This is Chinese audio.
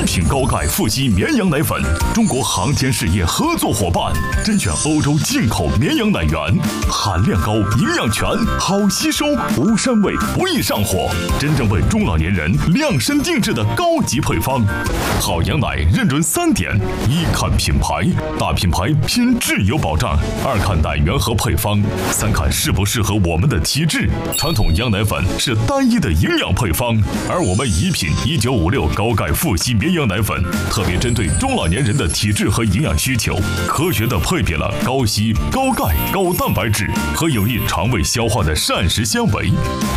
品高钙富硒绵羊奶粉，中国航天事业合作伙伴，甄选欧洲进口绵羊奶源，含量高，营养全，好吸收，无膻味，不易上火，真正为中老年人量身定制的高级配方。好羊奶认准3点：一看品牌，大品牌品质有保障；二看奶源和配方；三看适不适合我们的体质。传统羊奶粉是单一的营养配方，而我们宜品1956高钙富硒绵羊奶粉，特别针对中老年人的体质和营养需求，科学的配比了高硒、高钙、高蛋白质和有利肠胃消化的膳食纤维。